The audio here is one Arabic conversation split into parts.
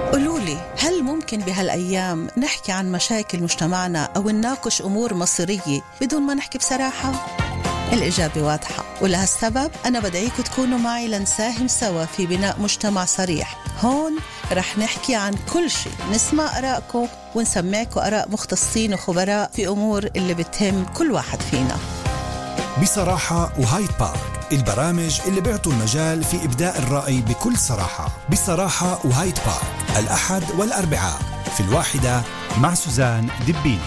قولولي، هل ممكن بهالأيام نحكي عن مشاكل مجتمعنا أو نناقش أمور مصيرية بدون ما نحكي بصراحة؟ الإجابة واضحة، ولهالسبب أنا بدعيكم تكونوا معي لنساهم سوا في بناء مجتمع صريح. هون رح نحكي عن كل شيء، نسمع آرائكم ونسمعكم آراء مختصين وخبراء في أمور اللي بتهم كل واحد فينا. بصراحة وهايد بارك، البرامج اللي بيعطوا المجال في إبداء الرأي بكل صراحة. بصراحة وهايد بارك، الأحد والأربعاء في 1 مع سوزان دبيني.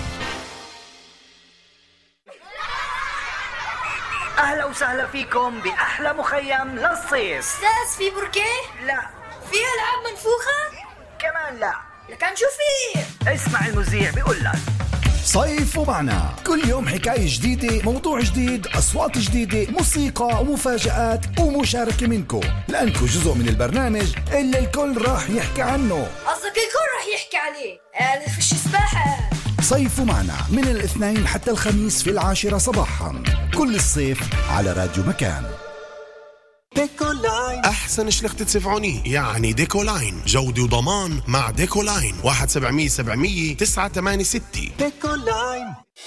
أهلا وسهلا فيكم بأحلى مخيم للصيف. أستاذ في بركة؟ لا. في ألعاب منفوخة؟ كمان لا. لكن شو في؟ اسمع المذيع بيقول لك صيف ومعنا، كل يوم حكاية جديدة، موضوع جديد، أصوات جديدة، موسيقى ومفاجآت ومشاركة منكم، لأنكم جزء من البرنامج اللي الكل راح يحكي عنه. قصدك الكل راح يحكي عليه؟ أنا فيش سباحة. صيف ومعنا من الاثنين حتى الخميس في 10 صباحا كل الصيف على راديو مكان. ديكولاين، أحسن شلخت تسفعوني يعني ديكولاين، جودة وضمان مع ديكولاين. 1-700-700 986. ديكولاين.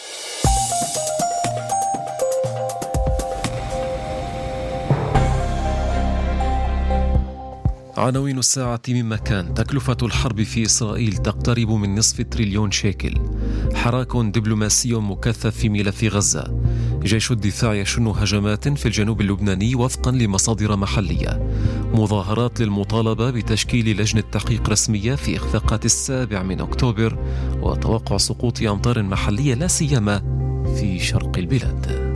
عناوين الساعة من مكان. تكلفة الحرب في إسرائيل تقترب من نصف تريليون شيكل. حراك دبلوماسي مكثف في ملف غزة. جيش الدفاع يشن هجمات في الجنوب اللبناني وفقا لمصادر محلية. مظاهرات للمطالبة بتشكيل لجنة تحقيق رسمية في إخفاقات 7 أكتوبر. وتوقع سقوط أمطار محلية لا سيما في شرق البلاد.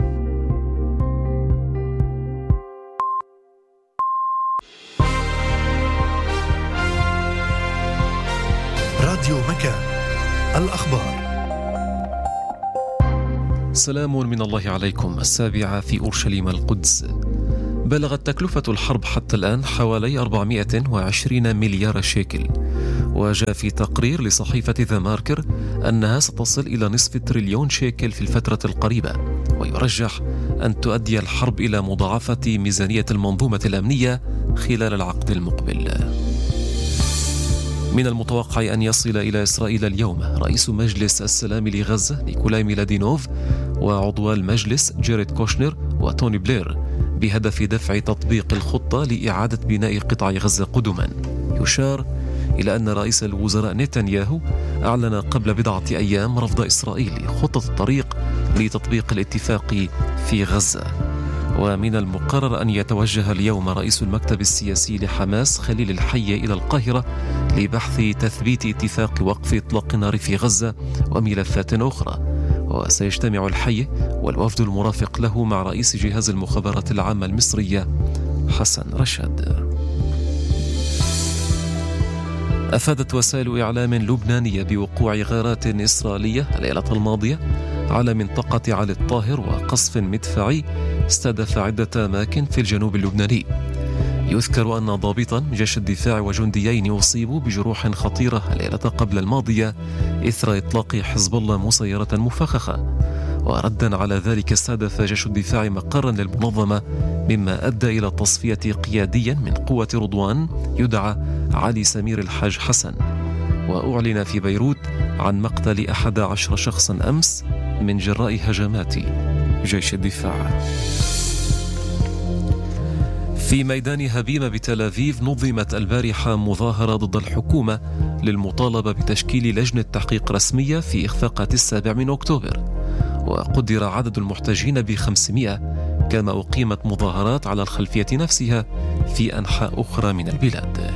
راديو مكان، الأخبار. سلام من الله عليكم. 7 في أورشليم القدس. بلغت تكلفة الحرب حتى الآن حوالي 420 مليار شيكل. وجاء في تقرير لصحيفة ذا ماركر أنها ستصل إلى نصف تريليون شيكل في الفترة القريبة، ويرجح أن تؤدي الحرب إلى مضاعفة ميزانية المنظومة الأمنية خلال العقد المقبل. من المتوقع أن يصل إلى إسرائيل اليوم رئيس مجلس السلام لغزة نيكولاي ميلادينوف وعضو المجلس جاريد كوشنر وتوني بلير بهدف دفع تطبيق الخطة لإعادة بناء قطاع غزة قدما. يشار إلى أن رئيس الوزراء نتنياهو أعلن قبل بضعة أيام رفض إسرائيل خطة الطريق لتطبيق الاتفاق في غزة. ومن المقرر أن يتوجه اليوم رئيس المكتب السياسي لحماس خليل الحي إلى القاهرة لبحث تثبيت اتفاق وقف إطلاق النار في غزة وملفات أخرى. وسيجتمع الحي والوفد المرافق له مع رئيس جهاز المخابرات العامة المصرية حسن رشاد. أفادت وسائل إعلام لبنانية بوقوع غارات إسرائيلية الليلة الماضية على منطقة علي الطاهر وقصف مدفعي استهدف عدة أماكن في الجنوب اللبناني. يذكر أن ضابطا من جيش الدفاع وجنديين أصيبوا بجروح خطيرة الليلة قبل الماضية إثر إطلاق حزب الله مسيرة مفخخة. وردا على ذلك استهدف جيش الدفاع مقرا للمنظمة، مما أدى إلى تصفية قياديا من قوة رضوان يدعى علي سمير الحاج حسن. وأعلن في بيروت عن مقتل 11 شخصا أمس من جراء هجمات جيش الدفاع. في ميدان هبيمة بتل أبيب نظمت البارحة مظاهرة ضد الحكومة للمطالبة بتشكيل لجنة تحقيق رسمية في إخفاقات 7 أكتوبر. وقدر عدد المحتجين ب500، كما أقيمت مظاهرات على الخلفية نفسها في أنحاء أخرى من البلاد.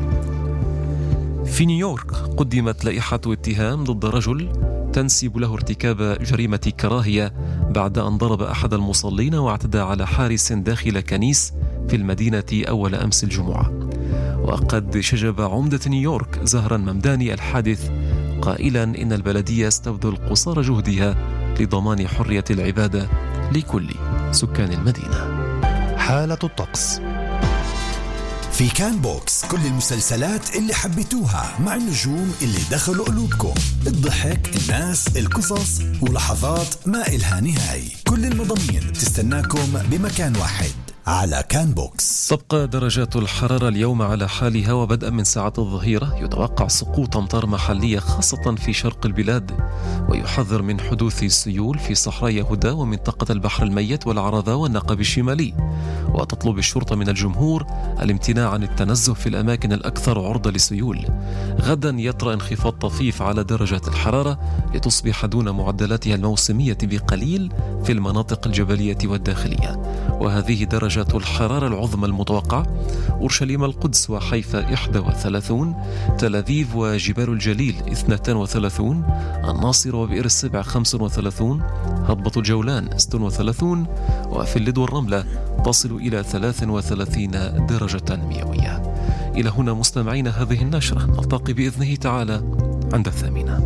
في نيويورك قدمت لائحة اتهام ضد رجل تنسب له ارتكاب جريمة كراهية بعد أن ضرب أحد المصلين واعتدى على حارس داخل كنيس في المدينة أول أمس الجمعة. وقد شجب عمدة نيويورك زهران ممداني الحادث قائلا إن البلدية استبذل قصارى جهدها لضمان حرية العبادة لكل سكان المدينة. حالة الطقس. في كان بوكس كل المسلسلات اللي حبيتوها مع النجوم اللي دخلوا قلوبكم، الضحك، الناس، القصص ولحظات ما إلها نهاية. كل المضامين بتستناكم بمكان واحد. على كان بوكس. تبقى درجات الحرارة اليوم على حالها، وبدءا من ساعات الظهيرة يتوقع سقوط أمطار محلية خاصة في شرق البلاد، ويحذر من حدوث سيول في صحراء يهودا ومنطقة البحر الميت والعرضة والنقب الشمالي. وتطلب الشرطة من الجمهور الامتناع عن التنزه في الأماكن الأكثر عرضة للسيول. غدا يطرأ انخفاض طفيف على درجات الحرارة لتصبح دون معدلاتها الموسمية بقليل في المناطق الجبلية والداخلية. وهذه درجات الحرارة العظمى المتوقعة: أورشليم القدس وحيفا 31، تل أبيب وجبال الجليل 32، الناصر وبئر السبع 35، هضبة الجولان 36، وفي اللد والرملة تصل إلى 33 درجة مئوية. إلى هنا مستمعين هذه النشرة، نلتقي بإذنه تعالى عند 8.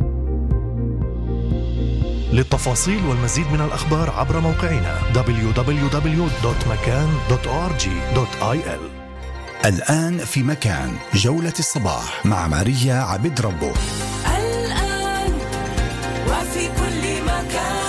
للتفاصيل والمزيد من الأخبار عبر موقعنا www.makan.org.il. الآن في مكان جولة الصباح مع ماريا عبد ربه. الآن وفي كل مكان.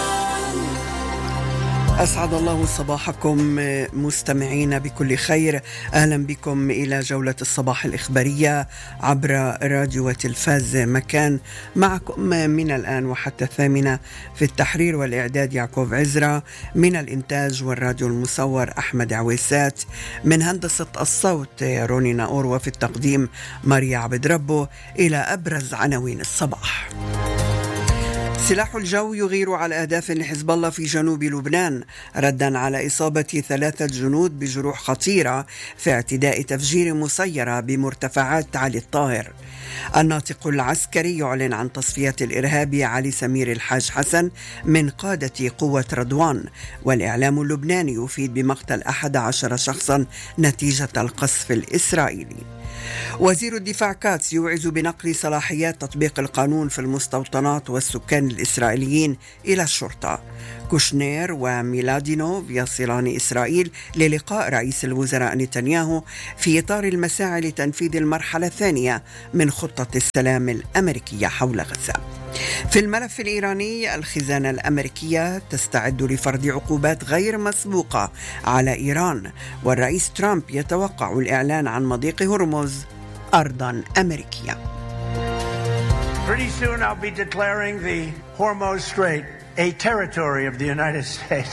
أسعد الله صباحكم مستمعين بكل خير. أهلا بكم إلى جولة الصباح الإخبارية عبر راديو وتلفاز مكان. معكم من الآن وحتى 8 في التحرير والإعداد يعقوب عزرا، من الإنتاج والراديو المصور أحمد عويسات، من هندسة الصوت روني ناور، وفي التقديم ماريا عبد ربه. إلى أبرز عناوين الصباح. سلاح الجو يغير على أهداف لحزب الله في جنوب لبنان ردا على إصابة 3 جنود بجروح خطيرة في اعتداء تفجير مسيرة بمرتفعات علي الطاهر. الناطق العسكري يعلن عن تصفية الإرهابي علي سمير الحاج حسن من قادة قوة رضوان. والإعلام اللبناني يفيد بمقتل 11 شخصا نتيجة القصف الإسرائيلي. وزير الدفاع كاتس يوعز بنقل صلاحيات تطبيق القانون في المستوطنات والسكان الإسرائيليين إلى الشرطة. كوشنير وميلادينوف يصلان إسرائيل للقاء رئيس الوزراء نتنياهو في إطار المساعي لتنفيذ المرحلة الثانية من خطة السلام الأمريكية حول غزة. في الملف الإيراني، الخزانة الأمريكية تستعد لفرض عقوبات غير مسبوقة على إيران، والرئيس ترامب يتوقع الإعلان عن مضيق هرمز أرضاً أمريكية. Pretty soon I'll be declaring the Hormuz Strait a territory of the United States.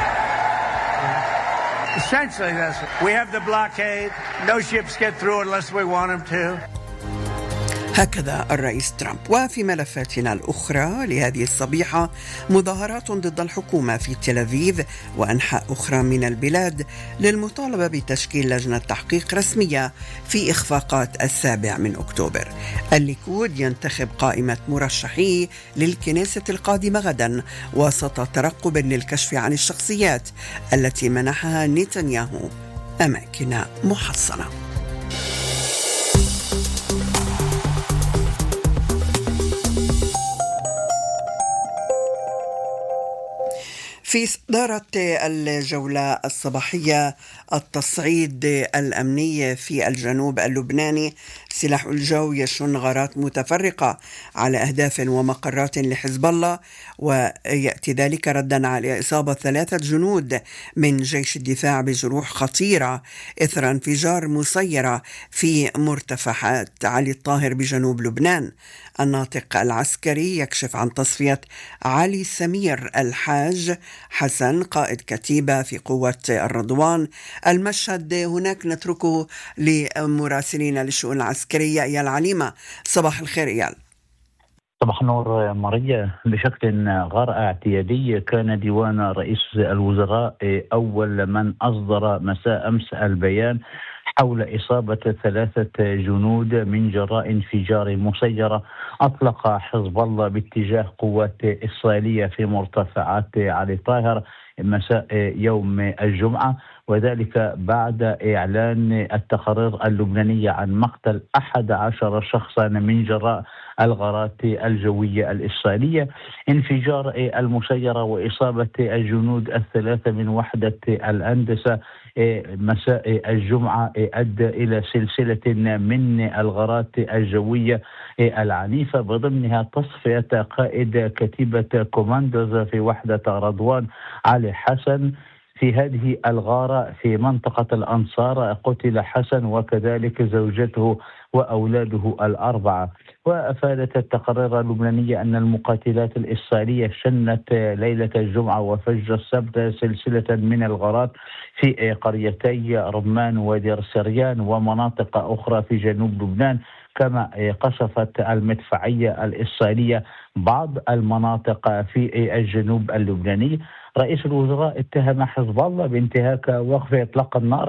Essentially that's it. We have the blockade. No ships get through unless we want them to. هكذا الرئيس ترامب. وفي ملفاتنا الأخرى لهذه الصبيحة، مظاهرات ضد الحكومة في تل أبيب وأنحاء أخرى من البلاد للمطالبة بتشكيل لجنة تحقيق رسمية في إخفاقات 7 أكتوبر. الليكود ينتخب قائمة مرشحيه للكنيسة القادمة غدا وسط ترقب للكشف عن الشخصيات التي منحها نتنياهو أماكن محصنة. في صدارة الجولة الصباحية، التصعيد الأمني في الجنوب اللبناني. سلاح الجو يشن غارات متفرقة على أهداف ومقرات لحزب الله، ويأتي ذلك ردا على إصابة 3 جنود من جيش الدفاع بجروح خطيرة إثر انفجار مسيرة في مرتفعات علي الطاهر بجنوب لبنان. الناطق العسكري يكشف عن تصفية علي سمير الحاج حسن قائد كتيبة في قوة الرضوان. المشهد هناك نتركه لمراسلين للشؤون العسكرية إيال عليمة. صباح الخير إيال. صباح النور ماريا. بشكل غير اعتيادي كان ديوان رئيس الوزراء أول من أصدر مساء أمس البيان حول إصابة 3 جنود من جراء انفجار مسيرة أطلق حزب الله باتجاه قوات إسرائيلية في مرتفعات علي الطاهر مساء يوم الجمعة، وذلك بعد إعلان التقارير اللبنانية عن مقتل 11 شخصا من جراء الغارات الجوية الإسرائيلية. انفجار المسيرة وإصابة الجنود 3 من وحدة الأندسة مساء الجمعة أدى إلى سلسلة من الغارات الجوية العنيفة بضمنها تصفية قائد كتيبة كوماندوز في وحدة رضوان علي حسن في هذه الغارة في منطقة الأنصار قتل حسن وكذلك زوجته وأولاده الأربعة. وأفادت التقارير اللبنانية أن المقاتلات الإسرائيلية شنت ليلة الجمعة وفجر السبت سلسلة من الغارات في قريتي رمان ودير سريان ومناطق أخرى في جنوب لبنان، كما قصفت المدفعية الإسرائيلية بعض المناطق في الجنوب اللبناني. رئيس الوزراء اتهم حزب الله بانتهاك وقف إطلاق النار.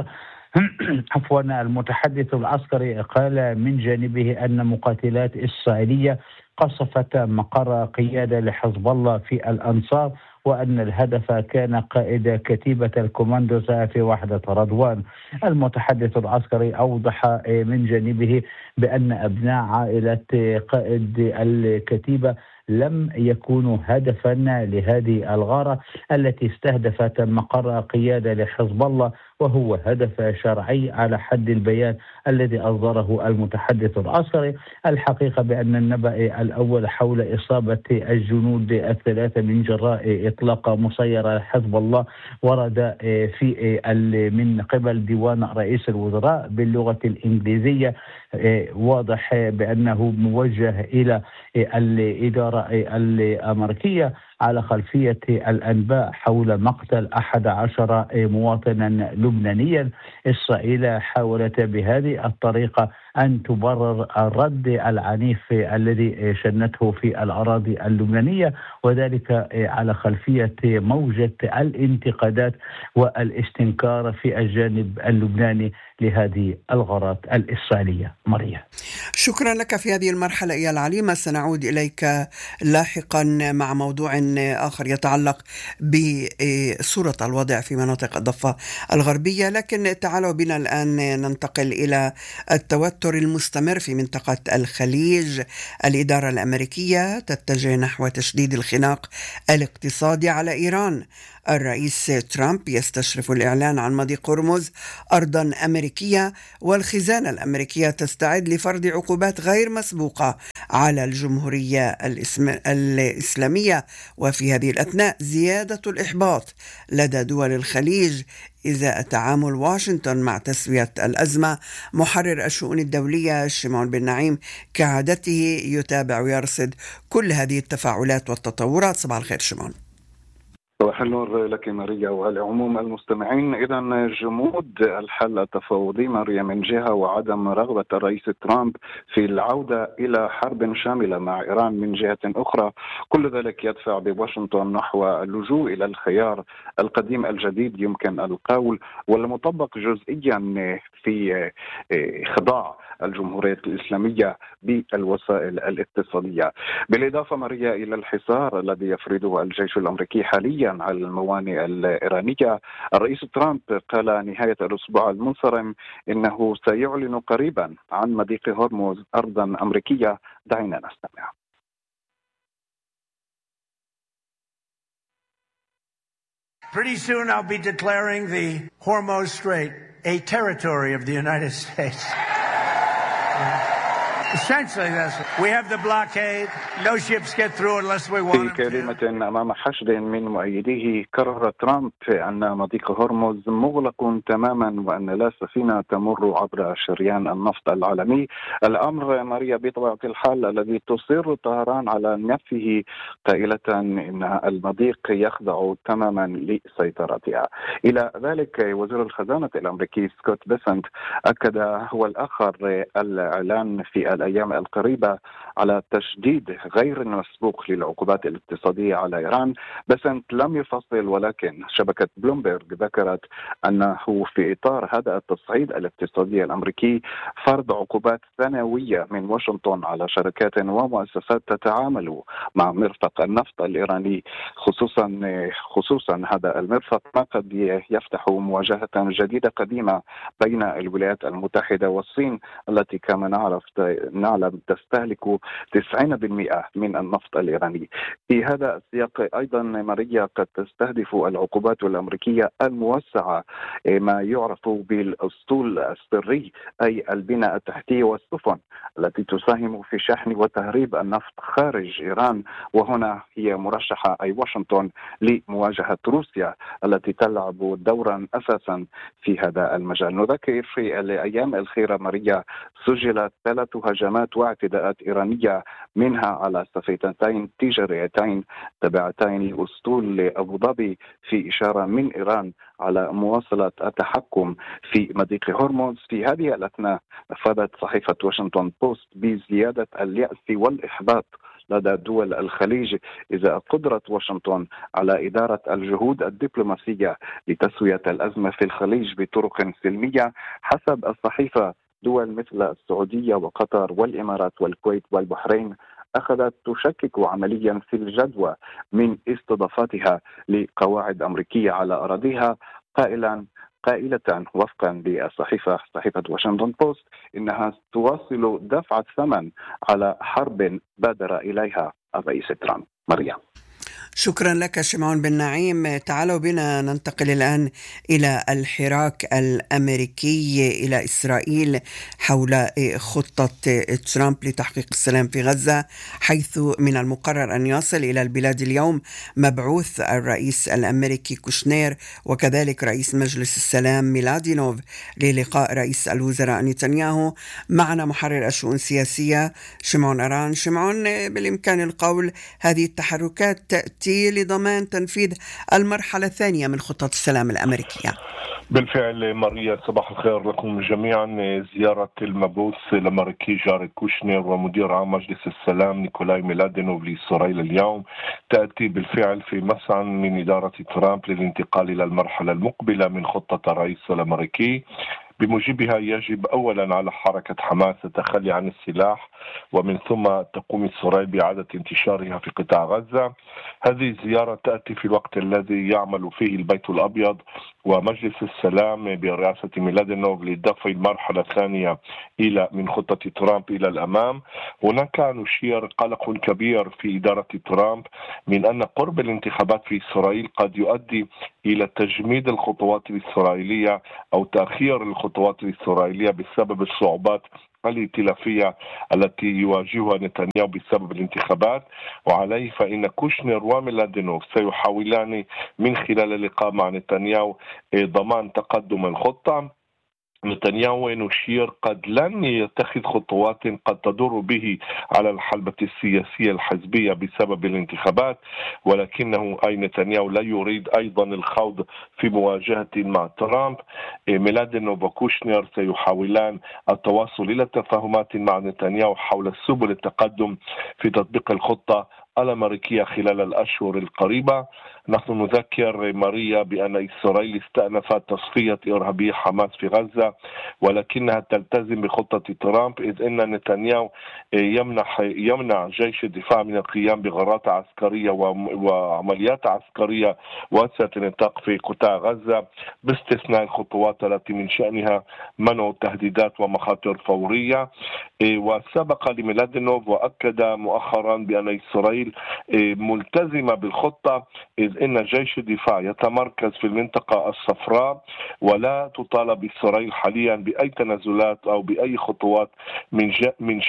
عفوا، المتحدث العسكري قال من جانبه أن مقاتلات إسرائيلية قصفت مقر قيادة لحزب الله في الأنصار، وأن الهدف كان قائد كتيبة الكوماندوز في وحدة رضوان. المتحدث العسكري أوضح من جانبه بأن أبناء عائلة قائد الكتيبة لم يكونوا هدفا لهذه الغارة التي استهدفت مقر قيادة لحزب الله، وهو هدف شرعي على حد البيان الذي أصدره المتحدث العسكري. الحقيقة بأن النبأ الأول حول إصابة الجنود الثلاثة من جراء إطلاق مسيرة حزب الله ورد في من قبل ديوان رئيس الوزراء باللغة الإنجليزية. واضح بأنه موجه إلى الإدارة الأمريكية على خلفية الأنباء حول مقتل 11 مواطنا لبنانيا. إسرائيل حاولت بهذه الطريقة أن تبرر الرد العنيف الذي شنته في الأراضي اللبنانية، وذلك على خلفية موجة الانتقادات والاستنكار في الجانب اللبناني لهذه الغارات الإسرائيلية. مريم، شكرا لك في هذه المرحلة يا العليمة. سنعود إليك لاحقا مع موضوع آخر يتعلق بصورة الوضع في مناطق الضفة الغربية، لكن تعالوا بنا الآن ننتقل إلى التوتر المستمر في منطقة الخليج. الإدارة الأمريكية تتجه نحو تشديد الخناق الاقتصادي على إيران. الرئيس ترامب يستشرف الإعلان عن مضيق هرمز أرضا أمريكية، والخزانة الأمريكية تستعد لفرض عقوبات غير مسبوقة على الجمهورية الإسلامية. وفي هذه الأثناء زيادة الإحباط لدى دول الخليج إذا تعامل واشنطن مع تسوية الأزمة. محرر الشؤون الدولية شمعون بن نعيم كعادته يتابع ويرصد كل هذه التفاعلات والتطورات. صباح الخير شمعون. صباح النور لك ماريا والعموم المستمعين. إذا جمود الحل التفاوضي ماريا من جهة وعدم رغبة الرئيس ترامب في العودة إلى حرب شاملة مع إيران من جهة أخرى، كل ذلك يدفع بواشنطن نحو اللجوء إلى الخيار القديم الجديد يمكن القول والمطبق جزئيا في خضاع الجمهورية الإسلامية بالوسائل الاقتصادية. بالإضافة ماريا إلى الحصار الذي يفرضه الجيش الأمريكي حاليا على الموانئ الإيرانية، الرئيس ترامب قال نهاية الأسبوع المنصرم إنه سيعلن قريبا عن مضيق هرمز أرضا أمريكية. دعينا نستمع. Pretty soon I'll be declaring the Hormuz Strait a territory of the United States. Essentially, that's it. We have the blockade. No ships get through unless we want them to. في كلمة أمام حشد من مؤيديه كرر ترامب أن مضيق هرمز مغلق تماما وأن لا سفينة تمر عبر شريان النفط العالمي. الأمر ماريا بطبيعة الحال الذي تصر طهران على نفيه قائلة أن المضيق يخضع تماما لسيطرتها. إلى ذلك وزير الخزانة الأمريكي سكوت بيسنت أكد هو الآخر الإعلان في الأيام القريبة على تشديد غير مسبوق للعقوبات الاقتصادية على إيران. بيسنت لم يفصل، ولكن شبكة بلومبرغ ذكرت أنه في إطار هذا التصعيد الاقتصادي الأمريكي فرض عقوبات سنوية من واشنطن على شركات ومؤسسات تتعامل مع مرفق النفط الإيراني، خصوصا هذا المرفق ما قد يفتح مواجهة جديدة قديمة بين الولايات المتحدة والصين التي كما نعرف نعلم تستهلك 90% من النفط الإيراني. في هذا السياق أيضا ماريا قد تستهدف العقوبات الأمريكية الموسعة ما يعرف بالأسطول السري، أي البناء التحتي والسفن التي تساهم في شحن وتهريب النفط خارج إيران، وهنا هي مرشحة أي واشنطن لمواجهة روسيا التي تلعب دورا أساسا في هذا المجال. نذكر في الأيام الأخيرة ماريا سجلت 3 هجمات واعتداءات إيرانية، منها على سفينتين تجاريتين تابعتين لأسطول أبو ظبي، في إشارة من إيران على مواصلة التحكم في مضيق هرمز. في هذه الأثناء أفادت صحيفة واشنطن بوست بزيادة اليأس والإحباط لدى دول الخليج إذا قدرة واشنطن على إدارة الجهود الدبلوماسية لتسوية الأزمة في الخليج بطرق سلمية. حسب الصحيفة دول مثل السعودية وقطر والإمارات والكويت والبحرين أخذت تشكك عمليا في الجدوى من استضافتها لقواعد أمريكية على أراضيها، قائلة وفقا بالصحيفة صحيفة واشنطن بوست إنها تواصل دفع الثمن على حرب بادر إليها الرئيس ترامب. مريم، شكرا لك شمعون بن نعيم. تعالوا بنا ننتقل الآن إلى الحراك الأمريكي إلى إسرائيل حول خطة ترامب لتحقيق السلام في غزة، حيث من المقرر أن يصل إلى البلاد اليوم مبعوث الرئيس الأمريكي كوشنير وكذلك رئيس مجلس السلام ميلادينوف للقاء رئيس الوزراء نتنياهو. معنا محرر الشؤون السياسية شمعون أران. شمعون، بالإمكان القول هذه التحركات تأتي لضمان تنفيذ المرحلة الثانية من خطة السلام الأمريكية. بالفعل ماريا، صباح الخير لكم جميعا. زيارة المبعوث الأمريكي جاريد كوشنير ومدير عام مجلس السلام نيكولاي ميلادينوف لإسرائيل اليوم تأتي بالفعل في مسعى من إدارة ترامب للانتقال إلى المرحلة المقبلة من خطة الرئيس الأمريكي. بموجبها يجب أولا على حركة حماس التخلي عن السلاح، ومن ثم تقوم إسرائيل بإعادة انتشارها في قطاع غزة. هذه الزيارة تأتي في الوقت الذي يعمل فيه البيت الأبيض ومجلس السلام برئاسة ميلادينوف لدفع المرحلة الثانية من خطة ترامب إلى الأمام. هناك نشير قلق كبير في إدارة ترامب من أن قرب الانتخابات في إسرائيل قد يؤدي إلى تجميد الخطوات الإسرائيلية أو تأخير الخطوات الإسرائيلية بسبب الصعوبات الائتلافية التي يواجهها نتنياهو بسبب الانتخابات. وعليه فإن كوشنير وميلادينوف سيحاولان من خلال اللقاء مع نتنياهو ضمان تقدم الخطة. نتنياهو نشير قد لن يتخذ خطوات قد تضر به على الحلبة السياسية الحزبية بسبب الانتخابات، ولكنه أي نتنياهو لا يريد أيضا الخوض في مواجهة مع ترامب. ميلادينوف وكوشنير سيحاولان التواصل إلى تفاهمات مع نتنياهو حول سبل التقدم في تطبيق الخطة الأمريكية خلال الأشهر القريبة. نحن نذكر ماريا بأن إسرائيل استأنفت تصفية إرهابي حماس في غزة، ولكنها تلتزم بخطة ترامب، إذ أن نتنياهو يمنع جيش الدفاع من القيام بغارات عسكرية وعمليات عسكرية واسعة النطاق في قطاع غزة، باستثناء الخطوات التي من شأنها منع تهديدات ومخاطر فورية. وسبق لميلادينوف وأكد مؤخرا بأن إسرائيل ملتزمة بالخطة، إذ إن جيش الدفاع يتمركز في المنطقة الصفراء، ولا تطالب إسرائيل حاليا بأي تنازلات أو بأي خطوات من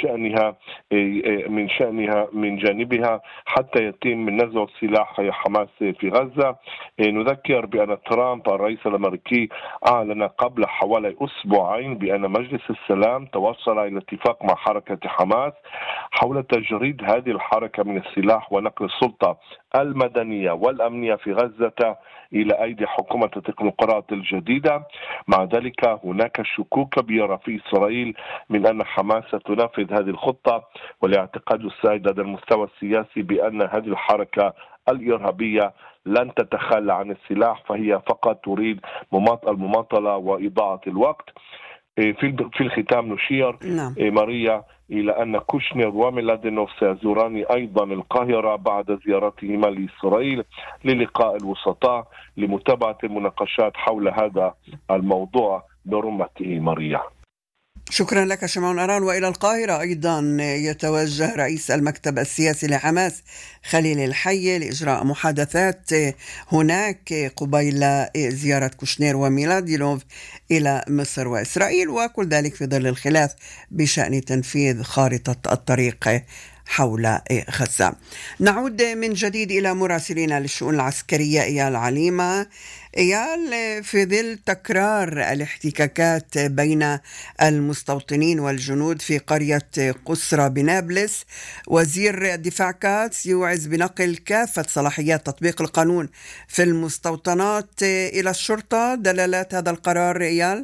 شأنها من جانبها حتى يتم نزع سلاح حماس في غزة. نذكر بأن ترامب الرئيس الأمريكي أعلن قبل حوالي أسبوعين بأن مجلس السلام توصل إلى اتفاق مع حركة حماس حول تجريد هذه الحركة من السلاح ونقل السلطة المدنية والأمنية في غزة إلى أيدي حكومة التكنوقراط الجديدة. مع ذلك هناك شكوك كبيرة في إسرائيل من أن حماس تنفذ هذه الخطة، والاعتقاد السائد على المستوى السياسي بأن هذه الحركة الإرهابية لن تتخلى عن السلاح، فهي فقط تريد المماطلة وإضاعة الوقت. في الختام نشير ماريا إلى أن كوشنير وميلادينوف سيزوران أيضا القاهرة بعد زيارتهما لإسرائيل للقاء الوسطاء لمتابعة المناقشات حول هذا الموضوع برمته. ماريا، شكرا لك شمعون أران. وإلى القاهرة أيضا يتوجه رئيس المكتب السياسي لحماس خليل الحي لإجراء محادثات هناك قبيل زيارة كوشنير وميلادينوف إلى مصر وإسرائيل، وكل ذلك في ظل الخلاف بشأن تنفيذ خارطة الطريق حول غزة. نعود من جديد إلى مراسلين للشؤون العسكرية إيال عليمة. إيال، في ظل تكرار الاحتكاكات بين المستوطنين والجنود في قرية قسرة بنابلس، وزير الدفاع كاتس يوعز بنقل كافة صلاحيات تطبيق القانون في المستوطنات إلى الشرطة. دلالات هذا القرار إيال؟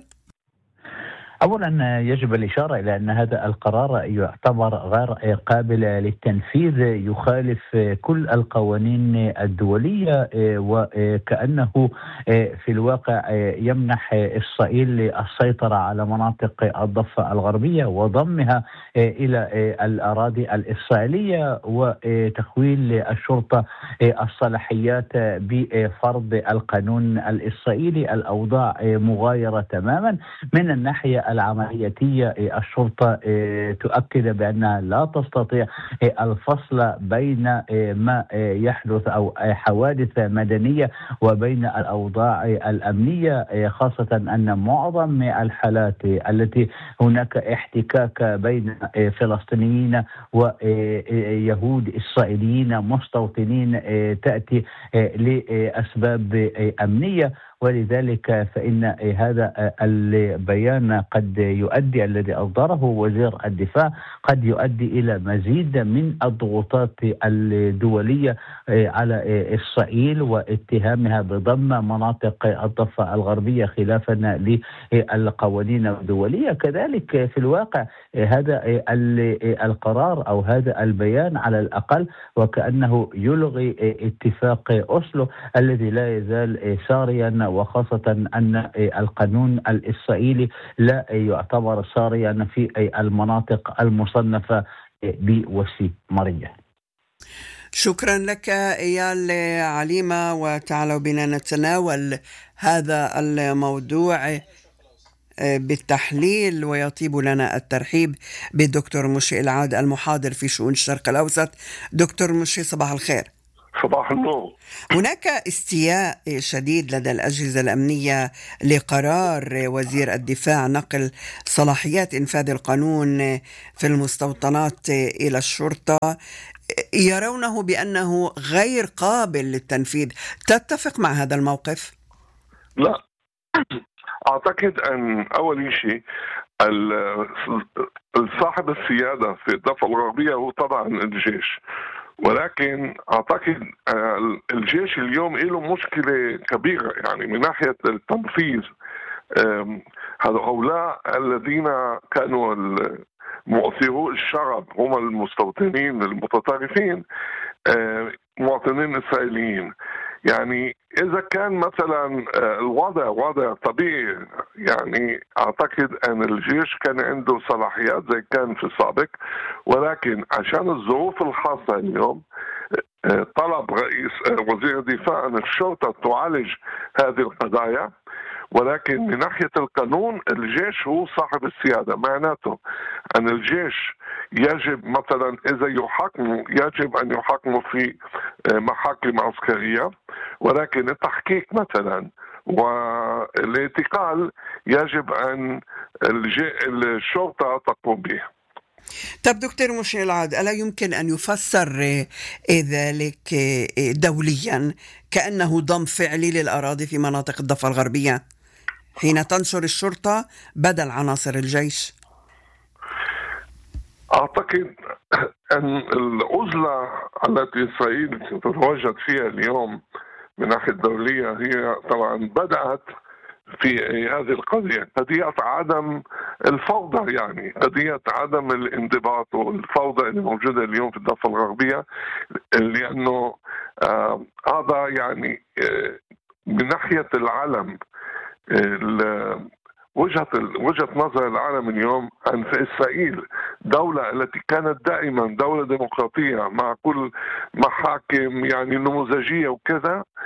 أولا يجب الإشارة إلى أن هذا القرار يعتبر غير قابل للتنفيذ، يخالف كل القوانين الدولية، وكأنه في الواقع يمنح إسرائيل السيطرة على مناطق الضفة الغربية وضمها إلى الأراضي الإسرائيلية، وتخويل الشرطة الصلاحيات بفرض القانون الإسرائيلي. الأوضاع مغايرة تماما من الناحية العملياتية. الشرطة تؤكد بأنها لا تستطيع الفصل بين ما يحدث أو حوادث مدنية وبين الأوضاع الأمنية، خاصة أن معظم الحالات التي هناك احتكاك بين فلسطينيين ويهود إسرائيليين مستوطنين تأتي لأسباب أمنية، ولذلك فإن هذا البيان قد يؤدي، الذي أصدره وزير الدفاع، قد يؤدي إلى مزيد من الضغوطات الدولية على إسرائيل واتهامها بضم مناطق الضفة الغربية خلافا للقوانين الدولية. كذلك في الواقع هذا القرار أو هذا البيان على الأقل وكأنه يلغي اتفاق أوسلو الذي لا يزال ساريا، وخاصة أن القانون الإسرائيلي لا يعتبر ساريا في المناطق المصنفة بوسي مرية. شكرا لك إيال عليمة. وتعالوا بنا نتناول هذا الموضوع بالتحليل، ويطيب لنا الترحيب بالدكتور مشي العاد المحاضر في شؤون الشرق الأوسط. دكتور مشي، صباح الخير. صباح النور. هناك استياء شديد لدى الأجهزة الأمنية لقرار وزير الدفاع نقل صلاحيات إنفاذ القانون في المستوطنات إلى الشرطة، يرونه بأنه غير قابل للتنفيذ. تتفق مع هذا الموقف؟ لا، أعتقد أن أول شيء صاحب السيادة في الضفة الغربية هو طبعا الجيش، ولكن أعتقد الجيش اليوم له مشكلة كبيرة يعني من ناحية التنفيذ. هؤلاء الذين كانوا مؤثرو الشرب هم المستوطنين المتطرفين، مواطنين إسرائيليين. يعني إذا كان مثلا الوضع وضع طبيعي، يعني أعتقد أن الجيش كان عنده صلاحيات زي كان في السابق، ولكن عشان الظروف الخاصة اليوم طلب رئيس وزير الدفاع أن الشرطة تعالج هذه القضايا. ولكن من ناحية القانون الجيش هو صاحب السيادة، معناته أن الجيش يجب مثلا إذا يحاكموا يجب أن يحاكموا في محاكم عسكرية، ولكن التحقيق مثلا والاعتقال يجب أن الشرطة تقوم به. طب دكتور مشي العاد، ألا يمكن أن يفسر ذلك دوليا كأنه ضم فعلي للأراضي في مناطق الضفة الغربية حين تنشر الشرطة بدل عناصر الجيش؟ أعتقد أن العزلة التي إسرائيل تتواجد فيها اليوم من ناحية دولية هي طبعا بدأت في هذه القضية، قضية عدم الفوضى، يعني قضية عدم الانضباط والفوضى اللي موجودة اليوم في الضفة الغربية، لأنه هذا يعني من ناحية العالم وجهة نظر العالم اليوم أن في إسرائيل دولة التي كانت دائما دولة ديمقراطية مع كل محاكم يعني نموذجية وكذا،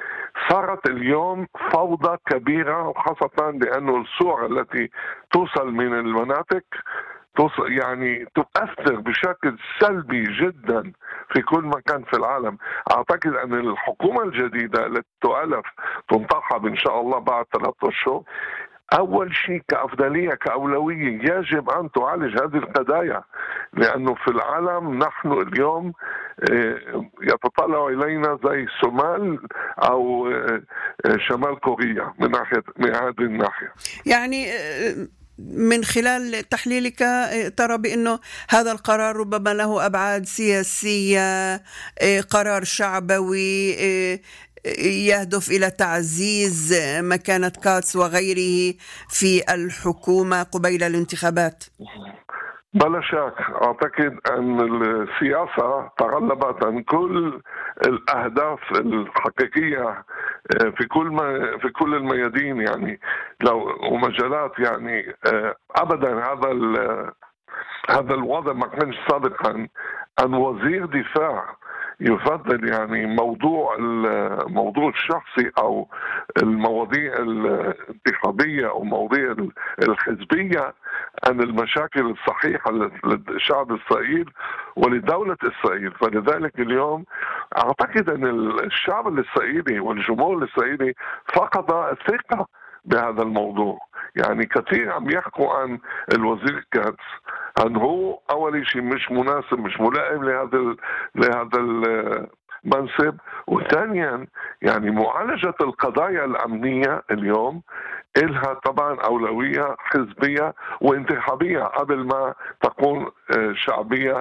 صارت اليوم فوضى كبيرة، وخاصة لأنه الصور التي توصل من المناطق يعني تؤثر بشكل سلبي جدا في كل مكان في العالم. أعتقد أن الحكومة الجديدة التي تؤلف تنتخب إن شاء الله بعد 3 أشهر، أول شيء كأفضلية كأولوية يجب أن تعالج هذه القضايا، لأنه في العالم نحن اليوم يتطلع إلينا زي الصومال أو شمال كوريا من هذه الناحية. يعني من خلال تحليلك ترى بأنه هذا القرار ربما له أبعاد سياسية، قرار شعبوي يهدف إلى تعزيز مكانة كاتس وغيره في الحكومة قبيل الانتخابات؟ بلا شك أعتقد أن السياسة تغلبت عن كل الأهداف الحقيقية في كل الميادين، يعني ومجالات، يعني أبدا هذا الوضع ما كانش سابقا أن وزير دفاع يفضل يعني الموضوع الشخصي أو المواضيع الانتخابية أو مواضيع الحزبية عن المشاكل الصحيحة للشعب الإسرائيلي ولدولة إسرائيل. فلذلك اليوم أعتقد أن الشعب الإسرائيلي والجمهور الإسرائيلي فقد الثقة بهذا الموضوع. يعني كثير عم يحكوا عن الوزير كاتس أن هو أول شيء مش مناسب، مش ملائم لهذا المنصب، وثانيا يعني معالجة القضايا الأمنية اليوم إلها طبعا أولوية حزبية وانتخابية قبل ما تكون شعبية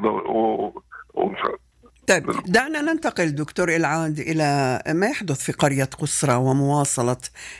طيب دعنا ننتقل دكتور العاد إلى ما يحدث في قرية قسرة ومواصلة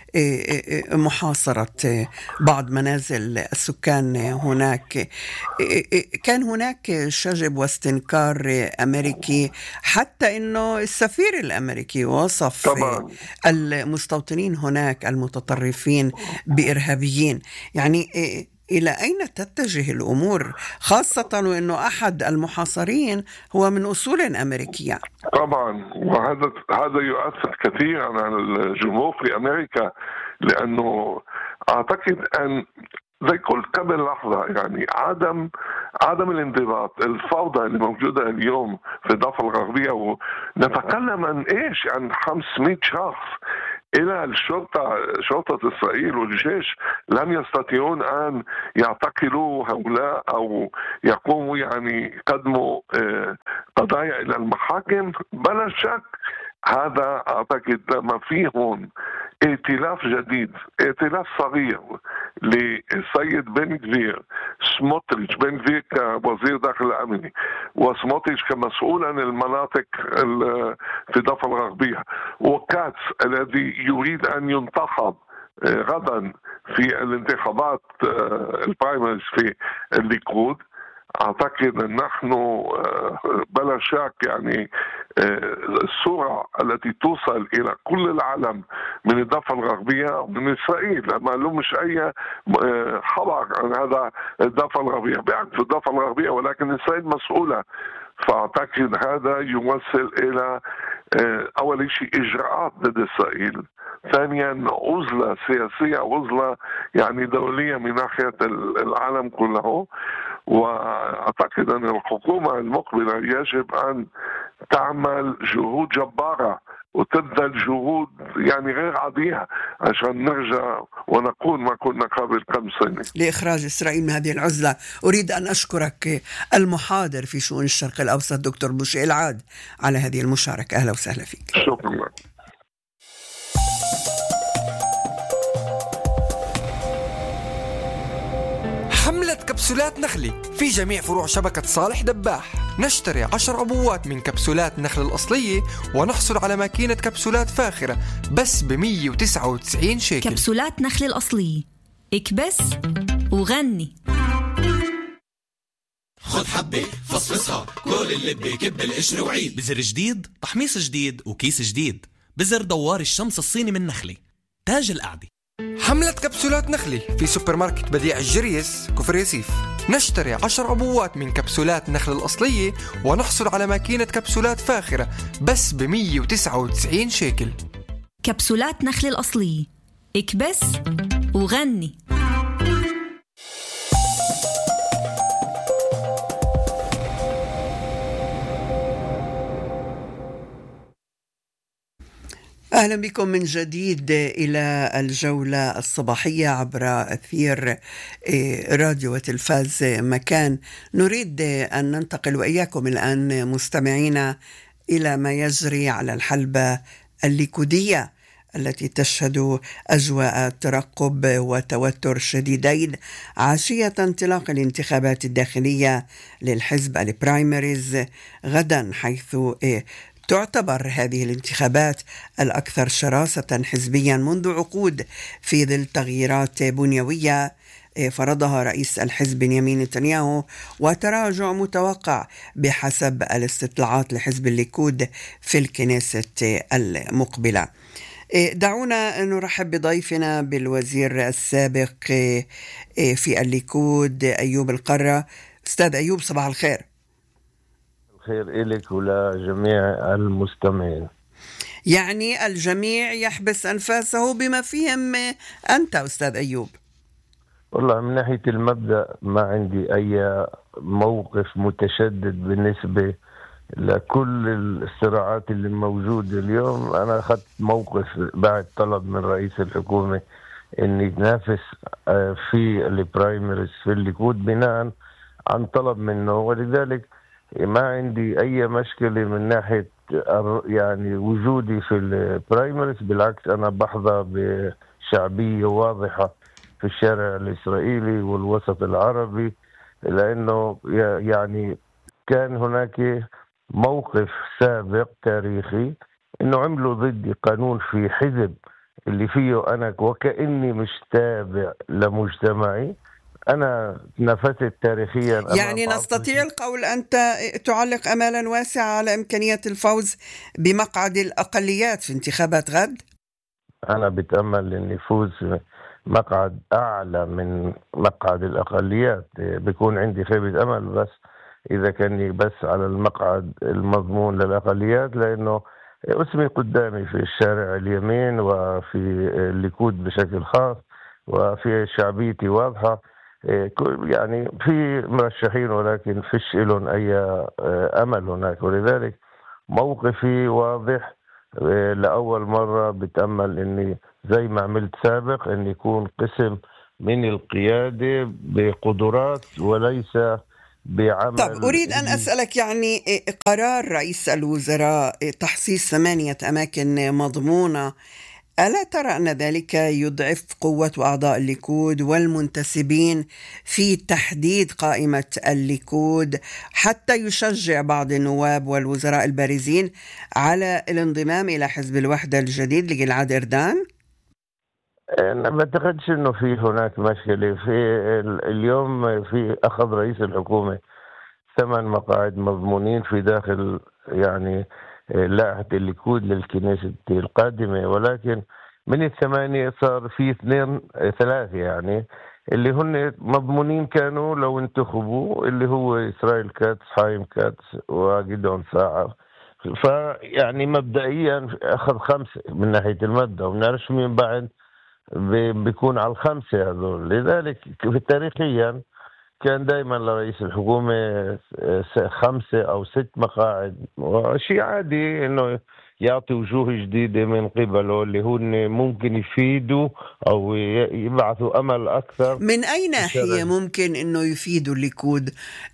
محاصرة بعض منازل السكان هناك. كان هناك شجب واستنكار أمريكي، حتى إنه السفير الأمريكي وصف طبعا المستوطنين هناك المتطرفين بإرهابيين. يعني إلى أين تتجه الأمور، خاصة وأنه أحد المحاصرين هو من أصول أمريكية؟ طبعا، وهذا يؤثر كثيرا على الجمهور في أمريكا، لأنه أعتقد أن زي قلت قبل لحظة يعني عدم الانضباط، الفوضى اللي موجودة اليوم في الضفة الغربية، ونتكلم عن إيش؟ عن 500 شخص إلى شرطة إسرائيل والجيش لم يستطيعون أن يعتقلوا هؤلاء أو يقوموا يعني يقدموا قضايا إلى المحاكم. بلا شك هذا أعتقد لما فيه هون ائتلاف جديد، ائتلاف صغير للسيد بن غفير، سموتريتش، بن غفير كوزير داخل الأمني وسموتريتش كمسؤول عن المناطق في الضفة الغربية، وكاتس الذي يريد أن ينتخب غدا في الانتخابات البرايمريز في الليكود. أعتقد أن نحن بلا شك يعني الصورة التي توصل إلى كل العالم من الضفة الغربية ومن إسرائيل، ما لهمش أي خبر عن هذا الضفة الغربية، بيعرفوا الضفة الغربية ولكن إسرائيل مسؤولة. فأعتقد هذا يمثل إلى أول شيء إجراءات ضد إسرائيل، ثانيا عزلة سياسية، عزلة يعني دولية من ناحية العالم كله. وأعتقد أن الحكومة المقبلة يجب أن تعمل جهود جبارة وتبذل جهود يعني غير عادية عشان نرجع ونكون ما كنا قبل كم سنة لإخراج إسرائيل من هذه العزلة. أريد أن أشكرك المحاضر في شؤون الشرق الأوسط دكتور بوشي العاد على هذه المشاركة. أهلا وسهلا فيك. شكرا. حملة كبسولات نخلي في جميع فروع شبكة صالح دباح. نشتري 10 عبوات من كبسولات نخل الأصلية ونحصل على ماكينة كبسولات فاخرة بس ب199 شيكل. كبسولات نخل الأصلية، اكبس وغني. خد حبة فصفصها، كل اللي بكب القشر وعيد. بزر جديد، تحميص جديد وكيس جديد. بزر دوار الشمس الصيني من نخلي، تاج القعدة. حملة كبسولات نخلي في سوبر ماركت بديع الجريس كفر ياسيف. نشتري 10 عبوات من كبسولات نخل الأصلية ونحصل على ماكينة كبسولات فاخرة بس ب199 شيكل. كبسولات نخل الأصلية، اكبس وغني. أهلا بكم من جديد إلى الجولة الصباحية عبر أثير راديو وتلفاز مكان. نريد أن ننتقل وإياكم الآن مستمعينا إلى ما يجري على الحلبة الليكودية التي تشهد أجواء ترقب وتوتر شديدين عشية انطلاق الانتخابات الداخلية للحزب البرايمريز غدا، حيث تعتبر هذه الانتخابات الأكثر شراسة حزبيا منذ عقود في ظل تغييرات بنيوية فرضها رئيس الحزب بنيامين نتنياهو وتراجع متوقع بحسب الاستطلاعات لحزب الليكود في الكنيسة المقبلة. دعونا نرحب بضيفنا بالوزير السابق في الليكود أيوب القرة. أستاذ أيوب، صباح الخير. خير إليك ولجميع المستمعين. يعني الجميع يحبس أنفاسه بما فيهم أنت أستاذ أيوب. والله من ناحية المبدأ ما عندي أي موقف متشدد بالنسبة لكل الصراعات اللي موجودة اليوم. أنا أخذت موقف بعد طلب من رئيس الحكومة أن يتنافس في البرايمريز في الليكود بناء عن طلب منه، ولذلك ما عندي أي مشكلة من ناحية يعني وجودي في البرايمريز. بالعكس أنا بحظى بشعبية واضحة في الشارع الإسرائيلي والوسط العربي، لأنه يعني كان هناك موقف سابق تاريخي إنه عملوا ضدي قانون في حزب اللي فيه أنا وكأني مش تابع لمجتمعي. أنا نفست تاريخيا. يعني نستطيع القول أنت تعلق أمالا واسعة على إمكانية الفوز بمقعد الأقليات في انتخابات غد؟ أنا بتأمل أن يفوز مقعد أعلى من مقعد الأقليات. بيكون عندي خيبة أمل بس إذا كان بس على المقعد المضمون للأقليات، لأنه اسمي قدامي في الشارع اليمين وفي الليكود بشكل خاص، وفي شعبيتي واضحة. يعني في مرشحين ولكن فيش لهم أي أمل هناك، ولذلك موقفي واضح. لأول مرة بتأمل أني زي ما عملت سابق أن يكون قسم من القيادة بقدرات وليس بعمل. طب أريد أن أسألك، يعني قرار رئيس الوزراء تخصيص 8 أماكن مضمونة، ألا ترى أن ذلك يضعف قوة أعضاء الليكود والمنتسبين في تحديد قائمة الليكود حتى يشجع بعض النواب والوزراء البارزين على الانضمام إلى حزب الوحدة الجديد لجلعاد إردان؟ أنا ما أعتقدش أنه في هناك مشكلة. في اليوم في أخذ رئيس الحكومة 8 مقاعد مضمونين في داخل يعني لائحة الليكود للكنيسة القادمة، ولكن من 8 صار في 3 يعني اللي هن مضمونين كانوا لو انتخبوا، اللي هو إسرائيل كاتس، حايم كاتس، وجدعون ساعة. فيعني مبدئيا أخذ 5 من ناحية المبدأ، ومنعرفش مين بعد بيكون على 5 هذول. لذلك تاريخيا كان دائما لرئيس الحكومة 5 أو 6 مقاعد، وشيء عادي إنه يعطي وجوه جديدة من قبله اللي هن ممكن يفيدوا أو يبعثوا أمل أكثر. من أي ناحية ممكن إنه يفيدوا الليكود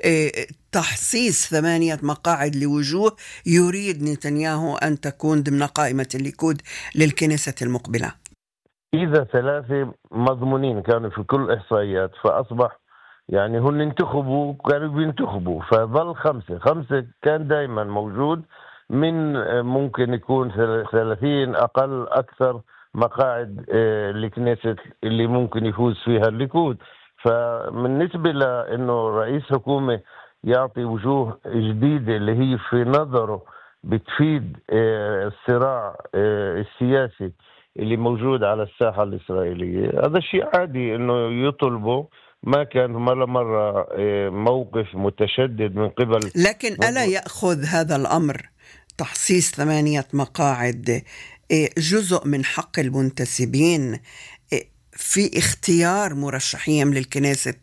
تخصيص 8 مقاعد لوجوه يريد نتنياهو أن تكون ضمن قائمة الليكود للكنيسة المقبلة؟ إذا 3 مضمونين كانوا في كل إحصائيات، فأصبح يعني هن انتخبوا كانوا بينتخبوا، فظل 5 كان دائما موجود. من ممكن يكون 30 أقل أكثر مقاعد الكنيسة اللي ممكن يفوز فيها الليكود. فبالنسبة لأنه رئيس حكومة يعطي وجوه جديدة اللي هي في نظره بتفيد الصراع السياسي اللي موجود على الساحة الإسرائيلية، هذا شيء عادي إنه يطلبه. ما كان مرة موقف متشدد من قبل. لكن ألا يأخذ هذا الأمر تخصيص 8 مقاعد جزء من حق المنتسبين في اختيار مرشحين للكنيسة؟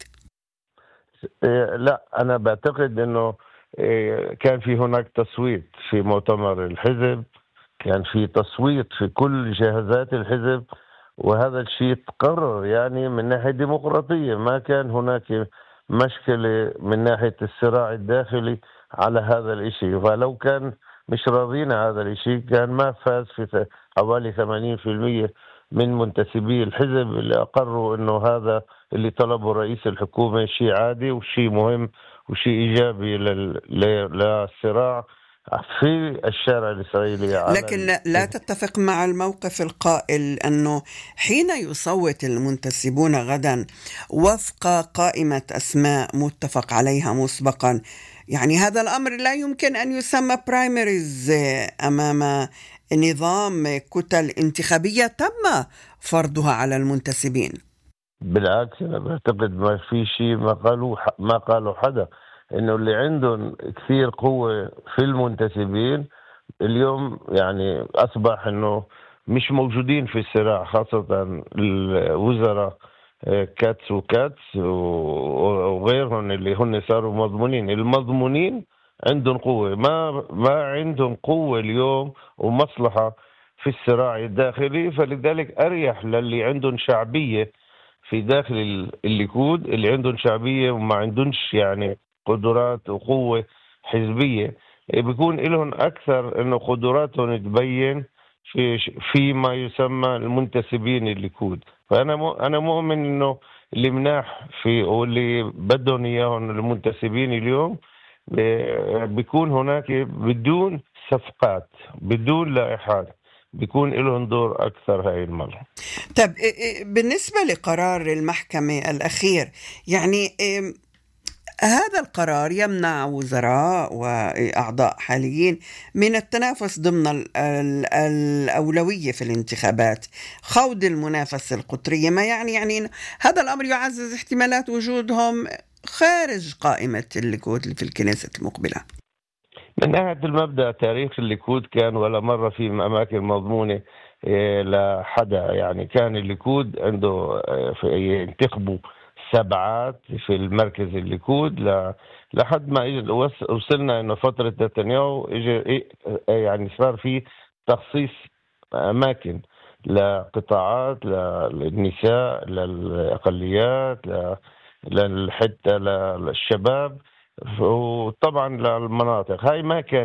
لا، أنا بعتقد أنه كان في هناك تصويت في مؤتمر الحزب، كان في تصويت في كل جهازات الحزب، وهذا الشيء تقرر يعني من ناحية ديمقراطية. ما كان هناك مشكلة من ناحية الصراع الداخلي على هذا الاشي. فلو كان مش راضين هذا الاشي كان ما فاز في حوالي 80% من منتسبي الحزب اللي أقروا أنه هذا اللي طلبه رئيس الحكومة شيء عادي وشيء مهم وشيء إيجابي للصراع في الشارع الإسرائيلي. لكن لا تتفق مع الموقف القائل أنه حين يصوت المنتسبون غدا وفق قائمة أسماء متفق عليها مسبقا، يعني هذا الأمر لا يمكن أن يسمى برايمريز أمام نظام كتل انتخابية تم فرضها على المنتسبين. بالعكس، أنا بعتقد ما في شيء ما قالوا حدا إنه اللي عندهم كثير قوة في المنتسبين اليوم يعني أصبح إنه مش موجودين في الصراع، خاصة الوزراء كاتس وغيرهم اللي هن صاروا مضمونين. المضمونين عندهم قوة، ما عندهم قوة اليوم ومصلحة في الصراع الداخلي، فلذلك أريح للي عندهم شعبية في داخل الليكود، اللي عندهم شعبية وما عندهمش يعني قدرات وقوة حزبية، بيكون لهم أكثر إنه قدراتهم تبين في ما يسمى المنتسبين الليكود. فأنا مؤمن إنه اللي مناح في واللي بدهم إياهم المنتسبين اليوم بيكون هناك بدون صفقات بدون لائحات، بيكون لهم دور أكثر هاي المرة. طب بالنسبة لقرار المحكمة الأخير، يعني هذا القرار يمنع وزراء وأعضاء حاليين من التنافس ضمن الأولوية في الانتخابات، خوض المنافسة القطرية، ما يعني هذا الأمر يعزز احتمالات وجودهم خارج قائمة الليكود في الكنيسة المقبلة. من ناحية المبدأ تاريخ الليكود كان ولا مرة في أماكن مضمونة لحدا، يعني كان الليكود عنده ينتخبوا 7 في المركز الليكود لحد ما وصلنا انه فترة نتنياهو يعني صار في تخصيص اماكن لقطاعات للنساء للاقليات حتى للشباب وطبعا للمناطق هاي ما كان